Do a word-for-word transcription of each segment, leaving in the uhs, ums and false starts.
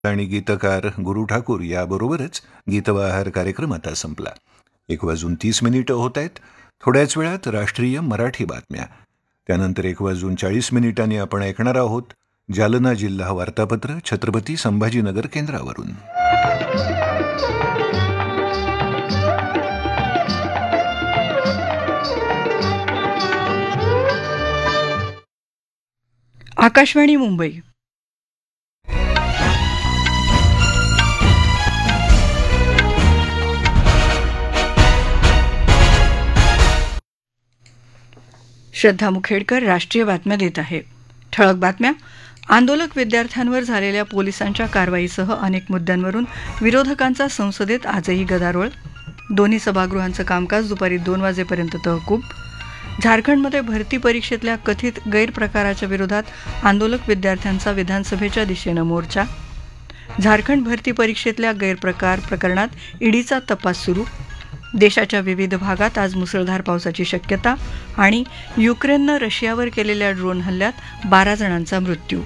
आणि गीतकार गुरु ठाकूर याबरोबरच गीतबहार कार्यक्रम आता संपला. एक वाजून तीस मिनिटं होत आहेत. थोड्याच वेळात राष्ट्रीय मराठी बातम्या, त्यानंतर एक वाजून चाळीस मिनिटांनी आपण ऐकणार आहोत जालना जिल्हा वार्तापत्र छत्रपती संभाजीनगर केंद्रावरून. आकाशवाणी मुंबई. श्रद्धा मुखेडकर राष्ट्रीय बातम्या देत आहे. ठळक बातम्या. आंदोलक विद्यार्थ्यांवर झालेल्या पोलिसांच्या कारवाईसह अनेक मुद्द्यांवरून विरोधकांचा संसदेत आजही गदारोळ. दोन्ही सभागृहांचं कामकाज दुपारी दोन वाजेपर्यंत तहकूब. झारखंडमध्ये भरती परीक्षेतल्या कथित गैरप्रकाराच्या विरोधात आंदोलक विद्यार्थ्यांचा विधानसभेच्या दिशेनं मोर्चा. झारखंड भरती परीक्षेतल्या गैरप्रकार प्रकरणात ईडीचा तपास सुरू. देशाच्या विविध भागात आज मुसळधार पावसाची शक्यता. आणि युक्रेननं रशियावर केलेल्या ड्रोन हल्ल्यात बारा जणांचा मृत्यू.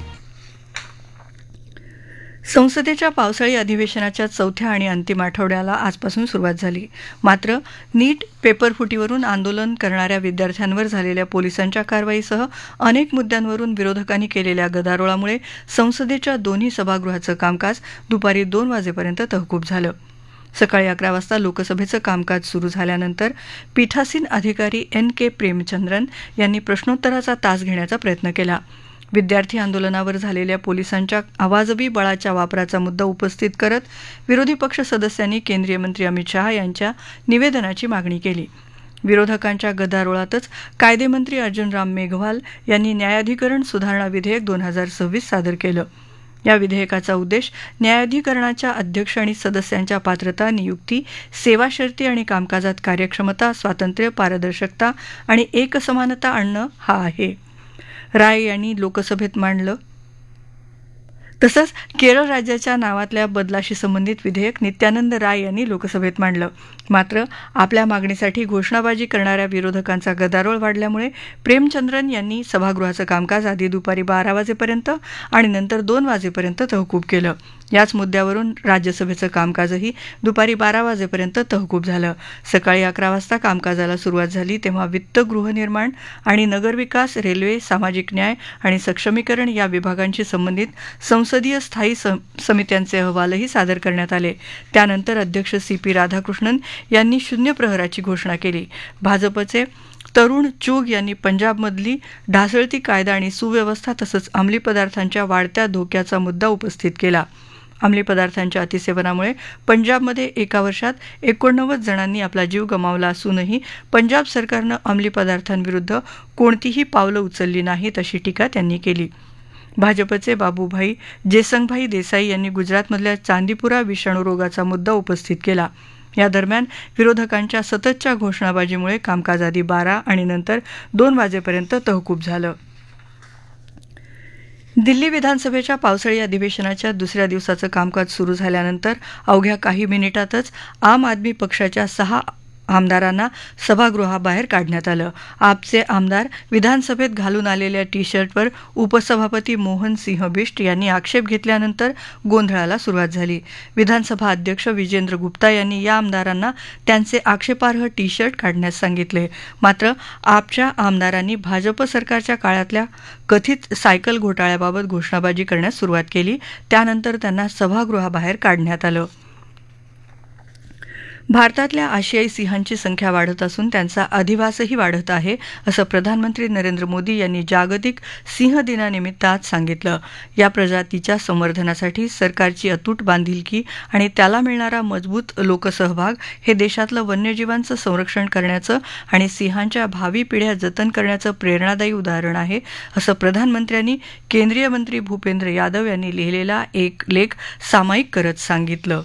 संसदेच्या पावसाळी अधिवेशनाच्या चौथ्या आणि अंतिम आठवड्याला आजपासून सुरुवात झाली. मात्र नीट पेपरफुटीवरून आंदोलन करणाऱ्या विद्यार्थ्यांवर झालेल्या पोलिसांच्या कारवाईसह अनेक मुद्द्यांवरून विरोधकांनी केलेल्या गदारोळामुळे संसदेच्या दोन्ही सभागृहाचं कामकाज दुपारी दोन वाजेपर्यंत तहकूब झालं. सकाळी अकरा वाजता लोकसभेचं कामकाज सुरू झाल्यानंतर पीठासीन अधिकारी एन के प्रेमचंद्रन यांनी प्रश्नोत्तराचा तास घेण्याचा प्रयत्न केला. विद्यार्थी आंदोलनावर झालेल्या पोलिसांच्या अवाजवी बळाच्या वापराचा मुद्दा उपस्थित करत विरोधी पक्ष सदस्यांनी केंद्रीय मंत्री अमित शहा यांच्या निवेदनाची मागणी केली. विरोधकांच्या गदारोळातच कायदेमंत्री अर्जुन राम मेघवाल यांनी न्यायाधिकरण सुधारणा विधेयक दोन हजार सव्वीस सादर केलं. या विधेयकाचा उद्देश न्यायाधिकरणाच्या अध्यक्ष आणि सदस्यांच्या पात्रता, नियुक्ती, सेवा शर्ती आणि कामकाजात कार्यक्षमता, स्वातंत्र्य, पारदर्शकता आणि एकसमानता आणणं हा आहे. राय यांनी लोकसभेत मांडलं. तसंच केरळ राज्याच्या नावातल्या बदलाशी संबंधित विधेयक नित्यानंद राय यांनी लोकसभेत मांडलं. मात्र आपल्या मागणीसाठी घोषणाबाजी करणाऱ्या विरोधकांचा गदारोळ वाढल्यामुळे प्रेमचंद्रन यांनी सभागृहाचं कामकाज आधी दुपारी बारा वाजेपर्यंत आणि नंतर दोन वाजेपर्यंत तहकूब केलं. याच मुद्द्यावरून राज्यसभेचं कामकाजही दुपारी बारा वाजेपर्यंत तहकूब झालं. सकाळी अकरा वाजता कामकाजाला सुरुवात झाली तेव्हा वित्त, गृहनिर्माण आणि नगरविकास, रेल्वे, सामाजिक न्याय आणि सक्षमीकरण या विभागांशी संबंधित संसदीय स्थायी समित्यांचे अहवालही सादर करण्यात आले. त्यानंतर अध्यक्ष सी पी राधाकृष्णन यांनी शून्य प्रहराची घोषणा केली. भाजपचे तरुण चूग यांनी पंजाबमधली ढासळती कायदा आणि सुव्यवस्था तसंच अंमली पदार्थांच्या वाढत्या धोक्याचा मुद्दा उपस्थित केला. अंमली पदार्थांच्या अतिसेवनामुळे पंजाबमध्ये एका वर्षात एकोणनव्वद जणांनी आपला जीव गमावला असूनही पंजाब सरकारनं अंमली पदार्थांविरुद्ध कोणतीही पावलं उचलली नाहीत अशी टीका त्यांनी केली. भाजपचे बाबूभाई जेसंगभाई देसाई यांनी गुजरातमधल्या चांदीपुरा विषाणू रोगाचा मुद्दा उपस्थित केला. या दरम्यान विरोधकांच्या सततच्या घोषणाबाजीमुळे कामकाज आधी बारा आणि नंतर दोन वाजेपर्यंत तहकूब झालं. दिल्ली विधानसभेच्या पावसाळी अधिवेशनाच्या दुसऱ्या दिवसाचं कामकाज सुरू झाल्यानंतर अवघ्या काही मिनिटातच आम आदमी पक्षाच्या सहा आमदारांना सभागृहाबाहेर काढण्यात आलं. आपचे आमदार विधानसभेत घालून आलेल्या टी शर्टवर उपसभापती मोहन सिंह बिष्ट यांनी आक्षेप घेतल्यानंतर गोंधळाला सुरुवात झाली. विधानसभा अध्यक्ष विजेंद्र गुप्ता यांनी या आमदारांना त्यांचे आक्षेपार्ह टी शर्ट काढण्यास सांगितले. मात्र आपच्या आमदारांनी भाजप सरकारच्या काळातल्या कथित सायकल घोटाळ्याबाबत घोषणाबाजी करण्यास सुरुवात केली. त्यानंतर त्यांना सभागृहाबाहेर काढण्यात आलं. भारतातल्या आशियाई सिंहांची संख्या वाढत असून त्यांचा अधिवासही वाढत आहे असं प्रधानमंत्री नरेंद्र मोदी यांनी जागतिक सिंह दिनानिमित्त आज सांगितलं. या प्रजातीच्या संवर्धनासाठी सरकारची अतूट बांधिलकी आणि त्याला मिळणारा मजबूत लोकसहभाग हे देशातलं वन्यजीवांचं संरक्षण करण्याचं आणि सिंहांच्या भावी पिढ्या जतन करण्याचं प्रेरणादायी उदाहरण आहे असं प्रधानमंत्र्यांनी केंद्रीय मंत्री भूपेंद्र यादव यांनी लिहिलेला एक लेख सामायिक करत सांगितलं.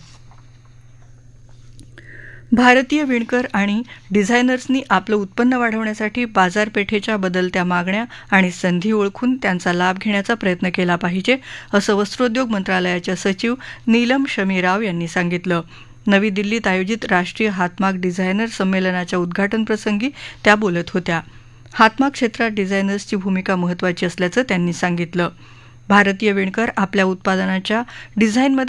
भारतीय विणकर आणि डिझायनर्सनी आपलं उत्पन्न वाढवण्यासाठी बाजारपेठेच्या बदलत्या मागण्या आणि संधी ओळखून त्यांचा लाभ घेण्याचा प्रयत्न केला पाहिजे असं वस्त्रोद्योग मंत्रालयाच्या सचिव नीलम शमी राव यांनी सांगितलं. नवी दिल्लीत आयोजित राष्ट्रीय हातमाग डिझायनर संमेलनाच्या उद्घाटनप्रसंगी त्या बोलत होत्या. हातमाग क्षेत्रात डिझायनर्सची भूमिका महत्त्वाची असल्याचं त्यांनी सांगितलं. भारतीय विणकर आपल्या उत्पादनाच्या डिझाईनमध्ये